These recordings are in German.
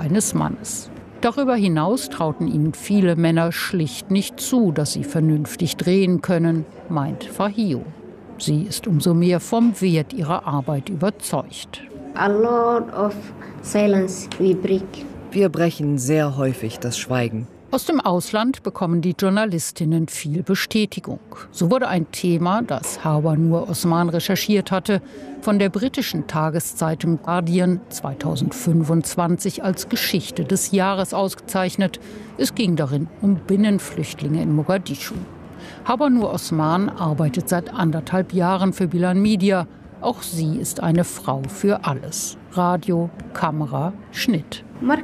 eines Mannes. Darüber hinaus trauten ihnen viele Männer schlicht nicht zu, dass sie vernünftig drehen können, meint Fahio. Sie ist umso mehr vom Wert ihrer Arbeit überzeugt. Wir brechen sehr häufig das Schweigen. Aus dem Ausland bekommen die Journalistinnen viel Bestätigung. So wurde ein Thema, das Hawa Nur Osman recherchiert hatte, von der britischen Tageszeitung Guardian 2025 als Geschichte des Jahres ausgezeichnet. Es ging darin um Binnenflüchtlinge in Mogadischu. Hawa Nur Osman arbeitet seit 1,5 Jahren für Bilan Media. Auch sie ist eine Frau für alles. Radio, Kamera, Schnitt.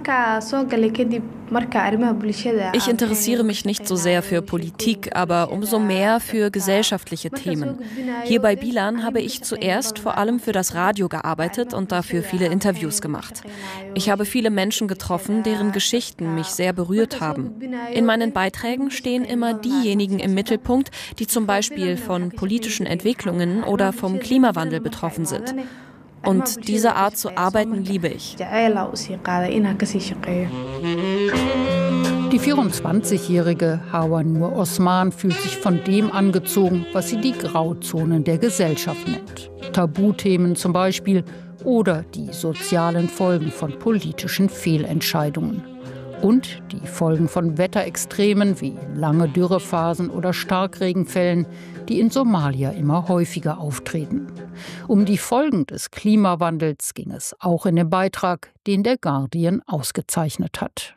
Ich interessiere mich nicht so sehr für Politik, aber umso mehr für gesellschaftliche Themen. Hier bei Bilan habe ich zuerst vor allem für das Radio gearbeitet und dafür viele Interviews gemacht. Ich habe viele Menschen getroffen, deren Geschichten mich sehr berührt haben. In meinen Beiträgen stehen immer diejenigen im Mittelpunkt, die zum Beispiel von politischen Entwicklungen oder vom Klimawandel betroffen sind. Und diese Art zu arbeiten liebe ich. Die 24-jährige Hawa Nur Osman fühlt sich von dem angezogen, was sie die Grauzonen der Gesellschaft nennt. Tabuthemen zum Beispiel oder die sozialen Folgen von politischen Fehlentscheidungen. Und die Folgen von Wetterextremen wie lange Dürrephasen oder Starkregenfällen, die in Somalia immer häufiger auftreten. Um die Folgen des Klimawandels ging es auch in dem Beitrag, den der Guardian ausgezeichnet hat.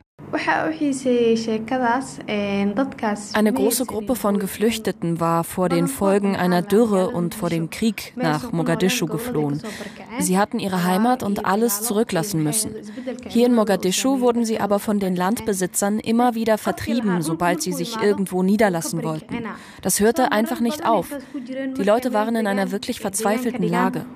Eine große Gruppe von Geflüchteten war vor den Folgen einer Dürre und vor dem Krieg nach Mogadischu geflohen. Sie hatten ihre Heimat und alles zurücklassen müssen. Hier in Mogadischu wurden sie aber von den Landbesitzern immer wieder vertrieben, sobald sie sich irgendwo niederlassen wollten. Das hörte einfach nicht auf. Die Leute waren in einer wirklich verzweifelten Lage.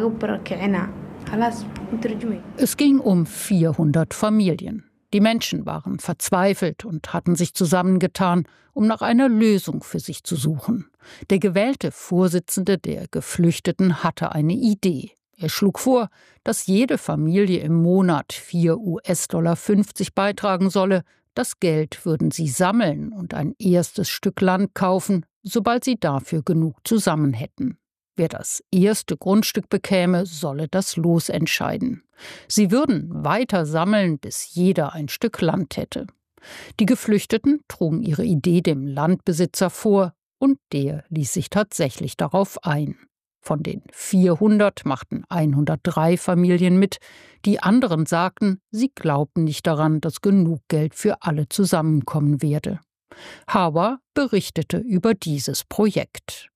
Es ging um 400 Familien. Die Menschen waren verzweifelt und hatten sich zusammengetan, um nach einer Lösung für sich zu suchen. Der gewählte Vorsitzende der Geflüchteten hatte eine Idee. Er schlug vor, dass jede Familie im Monat $4,50 beitragen solle. Das Geld würden sie sammeln und ein erstes Stück Land kaufen, sobald sie dafür genug zusammen hätten. Wer das erste Grundstück bekäme, solle das Los entscheiden. Sie würden weiter sammeln, bis jeder ein Stück Land hätte. Die Geflüchteten trugen ihre Idee dem Landbesitzer vor und der ließ sich tatsächlich darauf ein. Von den 400 machten 103 Familien mit. Die anderen sagten, sie glaubten nicht daran, dass genug Geld für alle zusammenkommen werde. Hawa berichtete über dieses Projekt.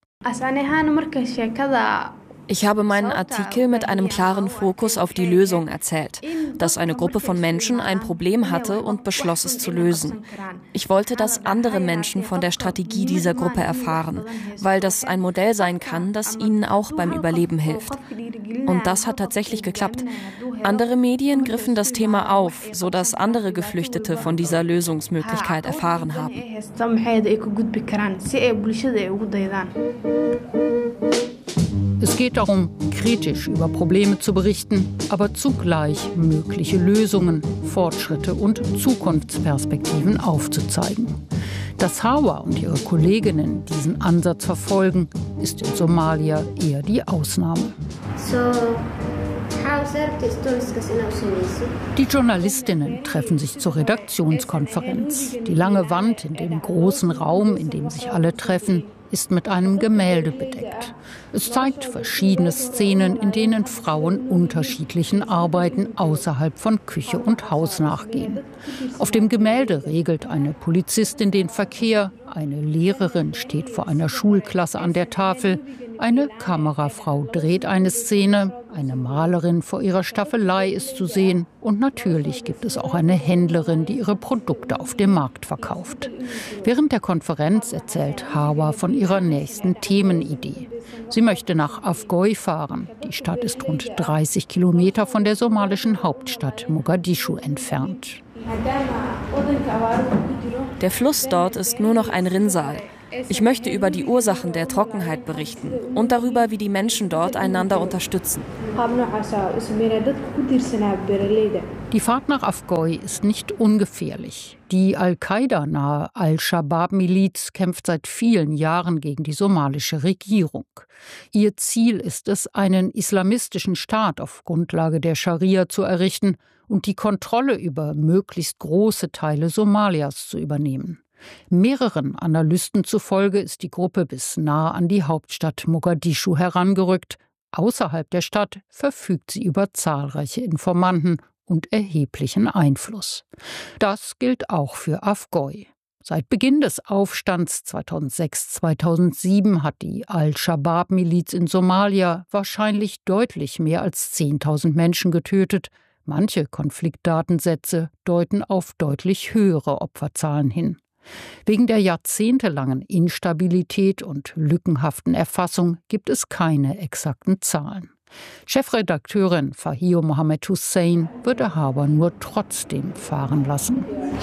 Ich habe meinen Artikel mit einem klaren Fokus auf die Lösung erzählt, dass eine Gruppe von Menschen ein Problem hatte und beschloss, es zu lösen. Ich wollte, dass andere Menschen von der Strategie dieser Gruppe erfahren, weil das ein Modell sein kann, das ihnen auch beim Überleben hilft. Und das hat tatsächlich geklappt. Andere Medien griffen das Thema auf, sodass andere Geflüchtete von dieser Lösungsmöglichkeit erfahren haben. Es geht darum, kritisch über Probleme zu berichten, aber zugleich mögliche Lösungen, Fortschritte und Zukunftsperspektiven aufzuzeigen. Dass Hawa und ihre Kolleginnen diesen Ansatz verfolgen, ist in Somalia eher die Ausnahme. Die Journalistinnen treffen sich zur Redaktionskonferenz. Die lange Wand in dem großen Raum, in dem sich alle treffen, ist mit einem Gemälde bedeckt. Es zeigt verschiedene Szenen, in denen Frauen unterschiedlichen Arbeiten außerhalb von Küche und Haus nachgehen. Auf dem Gemälde regelt eine Polizistin den Verkehr, eine Lehrerin steht vor einer Schulklasse an der Tafel, eine Kamerafrau dreht eine Szene, eine Malerin vor ihrer Staffelei ist zu sehen und natürlich gibt es auch eine Händlerin, die ihre Produkte auf dem Markt verkauft. Während der Konferenz erzählt Hawa von ihrer nächsten Themenidee. Sie möchte nach Afgoy fahren. Die Stadt ist rund 30 Kilometer von der somalischen Hauptstadt Mogadischu entfernt. Der Fluss dort ist nur noch ein Rinnsal. Ich möchte über die Ursachen der Trockenheit berichten und darüber, wie die Menschen dort einander unterstützen. Die Fahrt nach Afgoy ist nicht ungefährlich. Die Al-Qaida-nahe Al-Shabaab-Miliz kämpft seit vielen Jahren gegen die somalische Regierung. Ihr Ziel ist es, einen islamistischen Staat auf Grundlage der Scharia zu errichten und die Kontrolle über möglichst große Teile Somalias zu übernehmen. Mehreren Analysten zufolge ist die Gruppe bis nahe an die Hauptstadt Mogadischu herangerückt. Außerhalb der Stadt verfügt sie über zahlreiche Informanten und erheblichen Einfluss. Das gilt auch für Afgoy. Seit Beginn des Aufstands 2006/2007 hat die Al-Shabaab-Miliz in Somalia wahrscheinlich deutlich mehr als 10.000 Menschen getötet. Manche Konfliktdatensätze deuten auf deutlich höhere Opferzahlen hin. Wegen der jahrzehntelangen Instabilität und lückenhaften Erfassung gibt es keine exakten Zahlen. Chefredakteurin Fahio Mohammed Hussein würde Haber nur trotzdem fahren lassen.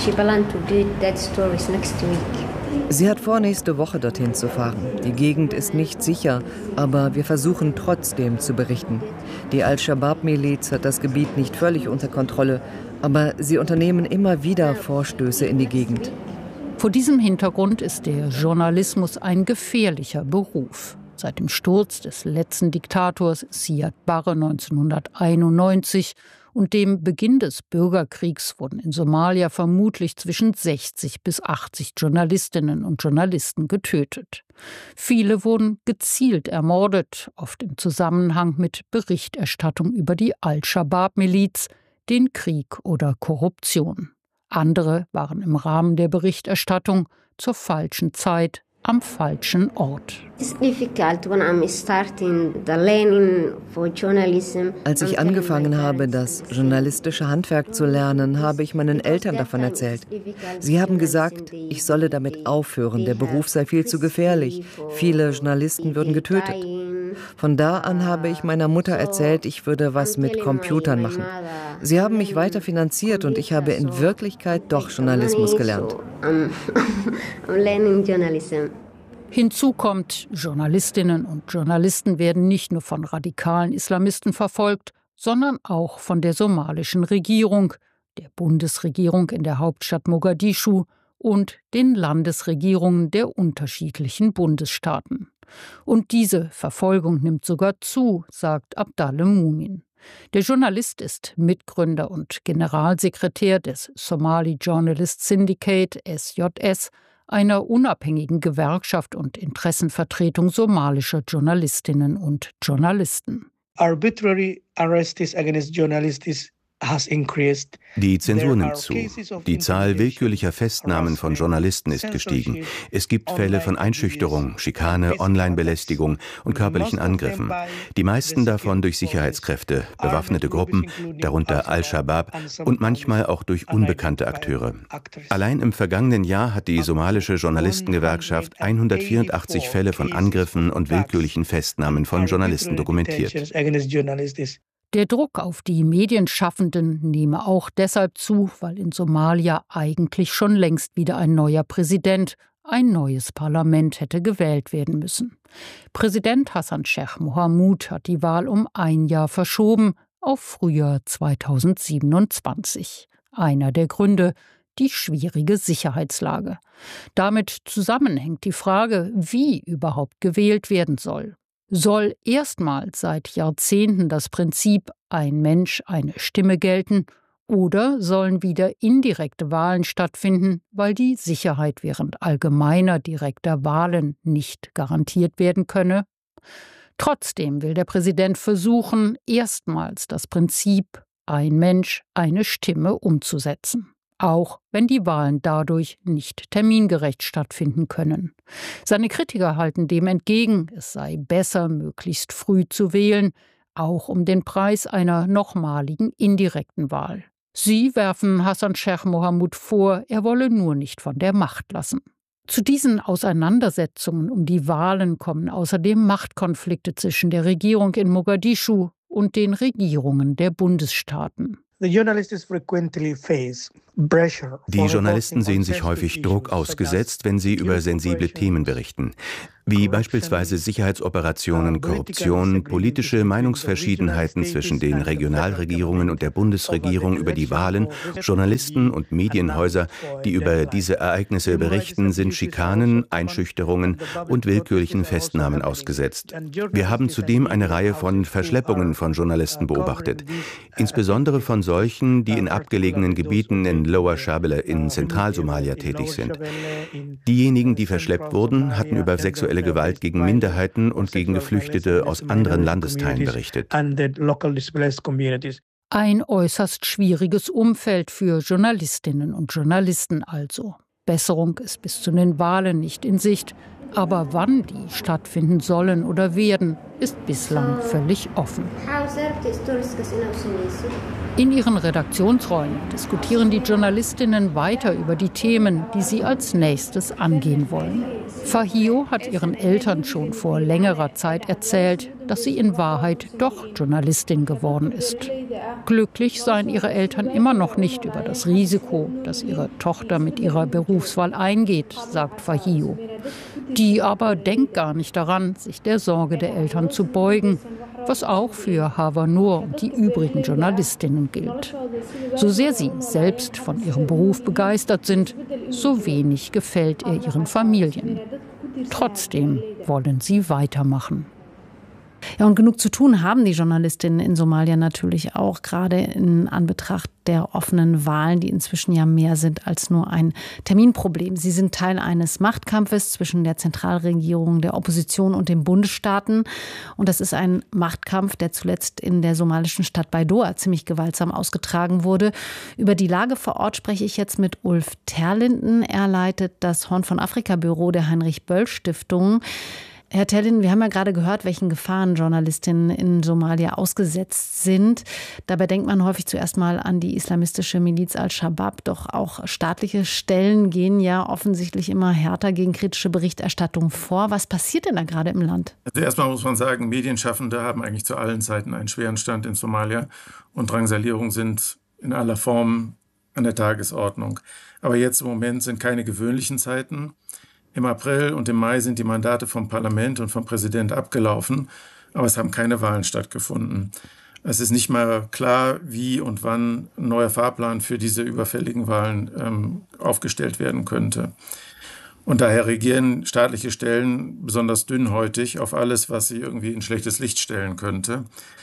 Sie hat vor, nächste Woche dorthin zu fahren. Die Gegend ist nicht sicher, aber wir versuchen trotzdem zu berichten. Die Al-Shabaab-Miliz hat das Gebiet nicht völlig unter Kontrolle, aber sie unternehmen immer wieder Vorstöße in die Gegend. Vor diesem Hintergrund ist der Journalismus ein gefährlicher Beruf. Seit dem Sturz des letzten Diktators Siad Barre 1991 und dem Beginn des Bürgerkriegs wurden in Somalia vermutlich zwischen 60 bis 80 Journalistinnen und Journalisten getötet. Viele wurden gezielt ermordet, oft im Zusammenhang mit Berichterstattung über die Al-Shabaab-Miliz, den Krieg oder Korruption. Andere waren im Rahmen der Berichterstattung zur falschen Zeit am falschen Ort. Als ich angefangen habe, das journalistische Handwerk zu lernen, habe ich meinen Eltern davon erzählt. Sie haben gesagt, ich solle damit aufhören, der Beruf sei viel zu gefährlich, viele Journalisten würden getötet. Von da an habe ich meiner Mutter erzählt, ich würde was mit Computern machen. Sie haben mich weiter finanziert und ich habe in Wirklichkeit doch Journalismus gelernt. Hinzu kommt, Journalistinnen und Journalisten werden nicht nur von radikalen Islamisten verfolgt, sondern auch von der somalischen Regierung, der Bundesregierung in der Hauptstadt Mogadischu und den Landesregierungen der unterschiedlichen Bundesstaaten. Und diese Verfolgung nimmt sogar zu, sagt Abdalle Mumin. Der Journalist ist Mitgründer und Generalsekretär des Somali Journalist Syndicate, SJS, einer unabhängigen Gewerkschaft und Interessenvertretung somalischer Journalistinnen und Journalisten. Arbitrary arrests against journalists has increased. Die Zensur nimmt zu. Die Zahl willkürlicher Festnahmen von Journalisten ist gestiegen. Es gibt Fälle von Einschüchterung, Schikane, Online-Belästigung und körperlichen Angriffen. Die meisten davon durch Sicherheitskräfte, bewaffnete Gruppen, darunter Al-Shabaab und manchmal auch durch unbekannte Akteure. Allein im vergangenen Jahr hat die somalische Journalistengewerkschaft 184 Fälle von Angriffen und willkürlichen Festnahmen von Journalisten dokumentiert. Der Druck auf die Medienschaffenden nehme auch deshalb zu, weil in Somalia eigentlich schon längst wieder ein neuer Präsident, ein neues Parlament hätte gewählt werden müssen. Präsident Hassan Sheikh Mohamud hat die Wahl um ein Jahr verschoben auf Frühjahr 2027. Einer der Gründe: die schwierige Sicherheitslage. Damit zusammenhängt die Frage, wie überhaupt gewählt werden soll. Soll erstmals seit Jahrzehnten das Prinzip ein Mensch, eine Stimme gelten, oder sollen wieder indirekte Wahlen stattfinden, weil die Sicherheit während allgemeiner direkter Wahlen nicht garantiert werden könne? Trotzdem will der Präsident versuchen, erstmals das Prinzip ein Mensch, eine Stimme umzusetzen. Auch wenn die Wahlen dadurch nicht termingerecht stattfinden können. Seine Kritiker halten dem entgegen, es sei besser, möglichst früh zu wählen, auch um den Preis einer nochmaligen indirekten Wahl. Sie werfen Hassan Sheikh Mohamud vor, er wolle nur nicht von der Macht lassen. Zu diesen Auseinandersetzungen um die Wahlen kommen außerdem Machtkonflikte zwischen der Regierung in Mogadischu und den Regierungen der Bundesstaaten. The journalists frequently face Die Journalisten sehen sich häufig Druck ausgesetzt, wenn sie über sensible Themen berichten, wie beispielsweise Sicherheitsoperationen, Korruption, politische Meinungsverschiedenheiten zwischen den Regionalregierungen und der Bundesregierung über die Wahlen. Journalisten und Medienhäuser, die über diese Ereignisse berichten, sind Schikanen, Einschüchterungen und willkürlichen Festnahmen ausgesetzt. Wir haben zudem eine Reihe von Verschleppungen von Journalisten beobachtet, insbesondere von solchen, die in abgelegenen Gebieten in Lower Shabelle in Zentralsomalia tätig sind. Diejenigen, die verschleppt wurden, hatten über sexuelle Gewalt gegen Minderheiten und gegen Geflüchtete aus anderen Landesteilen berichtet. Ein äußerst schwieriges Umfeld für Journalistinnen und Journalisten also. Besserung ist bis zu den Wahlen nicht in Sicht. Aber wann die stattfinden sollen oder werden, ist bislang völlig offen. In ihren Redaktionsräumen diskutieren die Journalistinnen weiter über die Themen, die sie als nächstes angehen wollen. Fahio hat ihren Eltern schon vor längerer Zeit erzählt, dass sie in Wahrheit doch Journalistin geworden ist. Glücklich seien ihre Eltern immer noch nicht über das Risiko, das ihre Tochter mit ihrer Berufswahl eingeht, sagt Fahio. Die aber denkt gar nicht daran, sich der Sorge der Eltern zu beugen, was auch für Hawa Noor und die übrigen Journalistinnen gilt. So sehr sie selbst von ihrem Beruf begeistert sind, so wenig gefällt er ihren Familien. Trotzdem wollen sie weitermachen. Ja, und genug zu tun haben die Journalistinnen in Somalia natürlich auch, gerade in Anbetracht der offenen Wahlen, die inzwischen ja mehr sind als nur ein Terminproblem. Sie sind Teil eines Machtkampfes zwischen der Zentralregierung, der Opposition und den Bundesstaaten. Und das ist ein Machtkampf, der zuletzt in der somalischen Stadt Baidoa ziemlich gewaltsam ausgetragen wurde. Über die Lage vor Ort spreche ich jetzt mit Ulf Terlinden. Er leitet das Horn von Afrika-Büro der Heinrich-Böll-Stiftung. Herr Terlinden, wir haben ja gerade gehört, welchen Gefahren Journalistinnen in Somalia ausgesetzt sind. Dabei denkt man häufig zuerst mal an die islamistische Miliz Al-Shabaab. Doch auch staatliche Stellen gehen ja offensichtlich immer härter gegen kritische Berichterstattung vor. Was passiert denn da gerade im Land? Also erstmal muss man sagen, Medienschaffende haben eigentlich zu allen Zeiten einen schweren Stand in Somalia. Und Drangsalierungen sind in aller Form an der Tagesordnung. Aber jetzt im Moment sind keine gewöhnlichen Zeiten. Im April und im Mai sind die Mandate vom Parlament und vom Präsident abgelaufen, aber es haben keine Wahlen stattgefunden. Es ist nicht mal klar, wie und wann ein neuer Fahrplan für diese überfälligen Wahlen aufgestellt werden könnte. Und daher reagieren staatliche Stellen besonders dünnhäutig auf alles, was sie irgendwie in schlechtes Licht stellen könnte.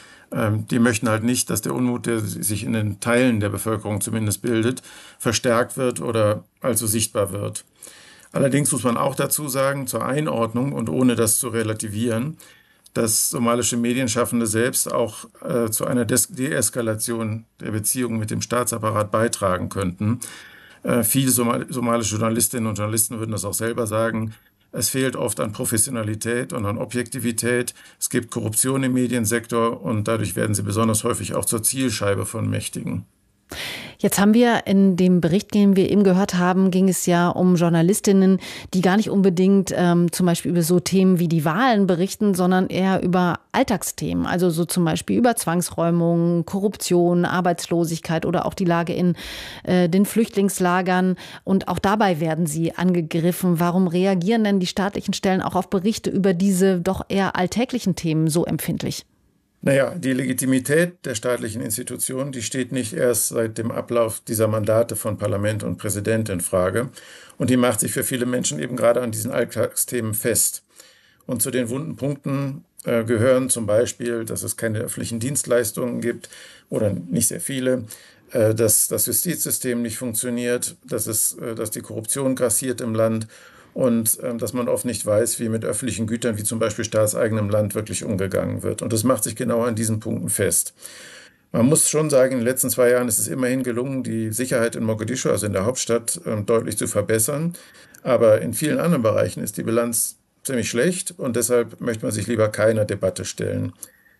Die möchten halt nicht, dass der Unmut, der sich in den Teilen der Bevölkerung zumindest bildet, verstärkt wird oder allzu sichtbar wird. Allerdings muss man auch dazu sagen, zur Einordnung und ohne das zu relativieren, dass somalische Medienschaffende selbst auch zu einer Deeskalation der Beziehungen mit dem Staatsapparat beitragen könnten. Viele somalische Journalistinnen und Journalisten würden das auch selber sagen. Es fehlt oft an Professionalität und an Objektivität. Es gibt Korruption im Mediensektor und dadurch werden sie besonders häufig auch zur Zielscheibe von Mächtigen. Jetzt haben wir in dem Bericht, den wir eben gehört haben, ging es ja um Journalistinnen, die gar nicht unbedingt zum Beispiel über so Themen wie die Wahlen berichten, sondern eher über Alltagsthemen. Also so zum Beispiel über Zwangsräumungen, Korruption, Arbeitslosigkeit oder auch die Lage in den Flüchtlingslagern. Und auch dabei werden sie angegriffen. Warum reagieren denn die staatlichen Stellen auch auf Berichte über diese doch eher alltäglichen Themen so empfindlich? Naja, die Legitimität der staatlichen Institutionen, die steht nicht erst seit dem Ablauf dieser Mandate von Parlament und Präsident in Frage. Und die macht sich für viele Menschen eben gerade an diesen Alltagsthemen fest. Und zu den wunden Punkten gehören zum Beispiel, dass es keine öffentlichen Dienstleistungen gibt oder nicht sehr viele, dass das Justizsystem nicht funktioniert, dass die Korruption grassiert im Land und dass man oft nicht weiß, wie mit öffentlichen Gütern wie zum Beispiel staatseigenem Land wirklich umgegangen wird. Und das macht sich genau an diesen Punkten fest. Man muss schon sagen, in den letzten 2 Jahren ist es immerhin gelungen, die Sicherheit in Mogadischu, also in der Hauptstadt, deutlich zu verbessern. Aber in vielen anderen Bereichen ist die Bilanz ziemlich schlecht und deshalb möchte man sich lieber keiner Debatte stellen.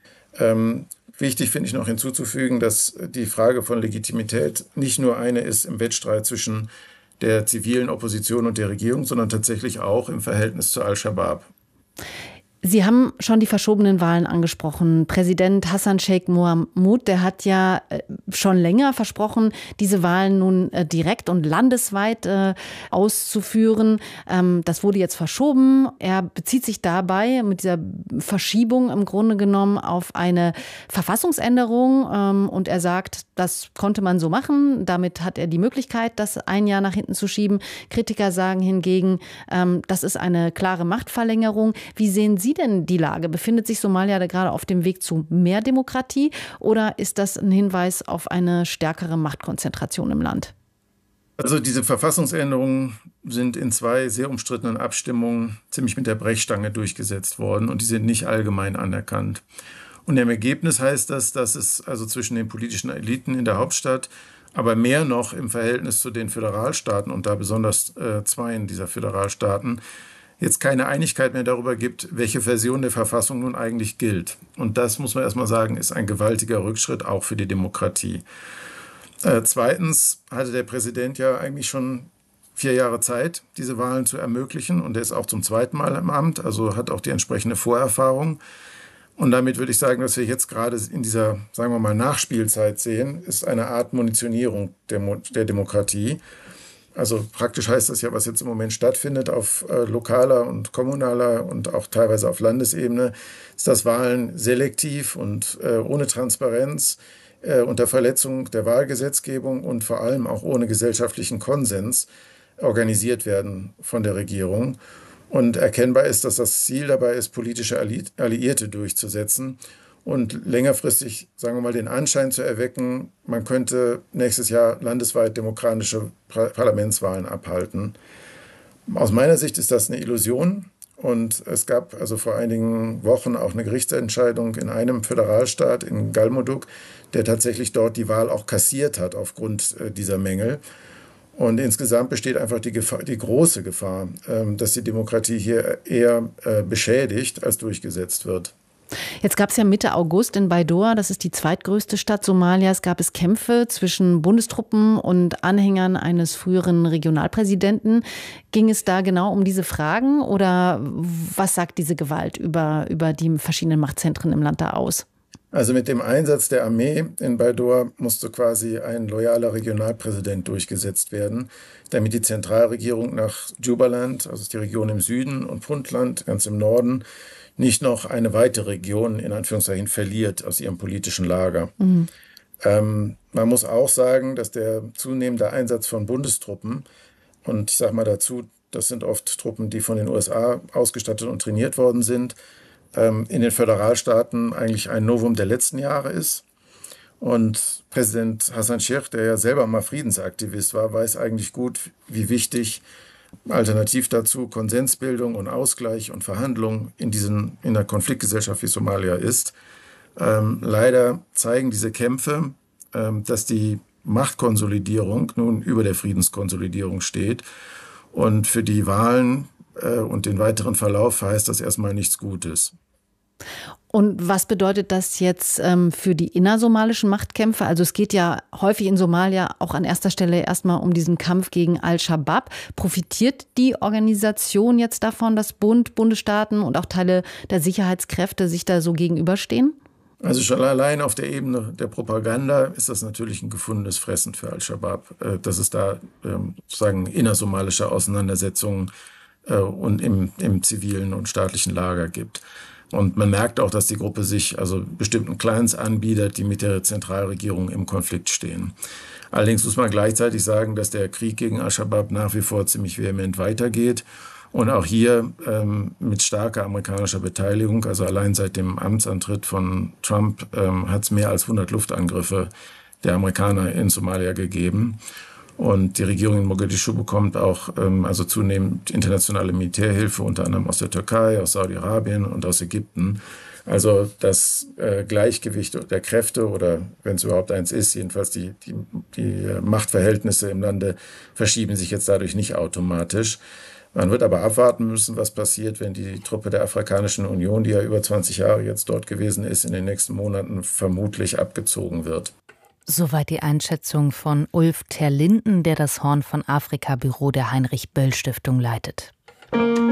Wichtig finde ich noch hinzuzufügen, dass die Frage von Legitimität nicht nur eine ist im Wettstreit zwischen der zivilen Opposition und der Regierung, sondern tatsächlich auch im Verhältnis zu Al-Shabaab. Sie haben schon die verschobenen Wahlen angesprochen. Präsident Hassan Sheikh Mohamud, der hat ja schon länger versprochen, diese Wahlen nun direkt und landesweit auszuführen. Das wurde jetzt verschoben. Er bezieht sich dabei mit dieser Verschiebung im Grunde genommen auf eine Verfassungsänderung. Und er sagt, das konnte man so machen. Damit hat er die Möglichkeit, das ein Jahr nach hinten zu schieben. Kritiker sagen hingegen, das ist eine klare Machtverlängerung. Wie sehen Sie denn die Lage? Befindet sich Somalia da gerade auf dem Weg zu mehr Demokratie oder ist das ein Hinweis auf eine stärkere Machtkonzentration im Land? Also diese Verfassungsänderungen sind in 2 sehr umstrittenen Abstimmungen ziemlich mit der Brechstange durchgesetzt worden und die sind nicht allgemein anerkannt. Und im Ergebnis heißt das, dass es also zwischen den politischen Eliten in der Hauptstadt, aber mehr noch im Verhältnis zu den Föderalstaaten und da besonders 2 dieser Föderalstaaten, jetzt keine Einigkeit mehr darüber gibt, welche Version der Verfassung nun eigentlich gilt. Und das, muss man erstmal sagen, ist ein gewaltiger Rückschritt auch für die Demokratie. Zweitens hatte der Präsident ja eigentlich schon 4 Jahre Zeit, diese Wahlen zu ermöglichen. Und er ist auch zum 2. Mal im Amt, also hat auch die entsprechende Vorerfahrung. Und damit würde ich sagen, dass wir jetzt gerade in dieser, sagen wir mal, Nachspielzeit sehen, ist eine Art Munitionierung der Demokratie. Also praktisch heißt das ja, was jetzt im Moment stattfindet auf lokaler und kommunaler und auch teilweise auf Landesebene, ist, dass Wahlen selektiv und ohne Transparenz, unter Verletzung der Wahlgesetzgebung und vor allem auch ohne gesellschaftlichen Konsens organisiert werden von der Regierung. Und erkennbar ist, dass das Ziel dabei ist, politische Alliierte durchzusetzen und längerfristig, sagen wir mal, den Anschein zu erwecken, man könnte nächstes Jahr landesweit demokratische Parlamentswahlen abhalten. Aus meiner Sicht ist das eine Illusion und es gab also vor einigen Wochen auch eine Gerichtsentscheidung in einem Föderalstaat, in Galmudug, der tatsächlich dort die Wahl auch kassiert hat aufgrund dieser Mängel. Und insgesamt besteht einfach die große Gefahr, dass die Demokratie hier eher beschädigt als durchgesetzt wird. Jetzt gab es ja Mitte August in Baidoa, das ist die zweitgrößte Stadt Somalias, gab es Kämpfe zwischen Bundestruppen und Anhängern eines früheren Regionalpräsidenten. Ging es da genau um diese Fragen oder was sagt diese Gewalt über die verschiedenen Machtzentren im Land da aus? Also mit dem Einsatz der Armee in Baidoa musste quasi ein loyaler Regionalpräsident durchgesetzt werden, damit die Zentralregierung nach Jubaland, also die Region im Süden, und Puntland, ganz im Norden, nicht noch eine weitere Region, in Anführungszeichen, verliert aus ihrem politischen Lager. Mhm. Man muss auch sagen, dass der zunehmende Einsatz von Bundestruppen, und ich sage mal dazu, das sind oft Truppen, die von den USA ausgestattet und trainiert worden sind, in den Föderalstaaten eigentlich ein Novum der letzten Jahre ist. Und Präsident Hassan Sheikh, der ja selber mal Friedensaktivist war, weiß eigentlich gut, wie wichtig alternativ dazu Konsensbildung und Ausgleich und Verhandlung in der Konfliktgesellschaft wie Somalia ist. Leider zeigen diese Kämpfe, dass die Machtkonsolidierung nun über der Friedenskonsolidierung steht. Und für die Wahlen und den weiteren Verlauf heißt das erstmal nichts Gutes. Und was bedeutet das jetzt für die innersomalischen Machtkämpfe? Also es geht ja häufig in Somalia auch an erster Stelle erstmal um diesen Kampf gegen Al-Shabaab. Profitiert die Organisation jetzt davon, dass Bund, Bundesstaaten und auch Teile der Sicherheitskräfte sich da so gegenüberstehen? Also schon allein auf der Ebene der Propaganda ist das natürlich ein gefundenes Fressen für Al-Shabaab, dass es da sozusagen innersomalische Auseinandersetzungen und im zivilen und staatlichen Lager gibt. Und man merkt auch, dass die Gruppe sich also bestimmten Clans anbietet, die mit der Zentralregierung im Konflikt stehen. Allerdings muss man gleichzeitig sagen, dass der Krieg gegen Al-Shabaab nach wie vor ziemlich vehement weitergeht. Und auch hier mit starker amerikanischer Beteiligung, also allein seit dem Amtsantritt von Trump hat es mehr als 100 Luftangriffe der Amerikaner in Somalia gegeben. Und die Regierung in Mogadischu bekommt auch also zunehmend internationale Militärhilfe, unter anderem aus der Türkei, aus Saudi-Arabien und aus Ägypten. Also das Gleichgewicht der Kräfte oder wenn es überhaupt eins ist, jedenfalls die Machtverhältnisse im Lande verschieben sich jetzt dadurch nicht automatisch. Man wird aber abwarten müssen, was passiert, wenn die Truppe der Afrikanischen Union, die ja über 20 Jahre jetzt dort gewesen ist, in den nächsten Monaten vermutlich abgezogen wird. Soweit die Einschätzung von Ulf Terlinden, der das Horn von Afrika-Büro der Heinrich-Böll-Stiftung leitet.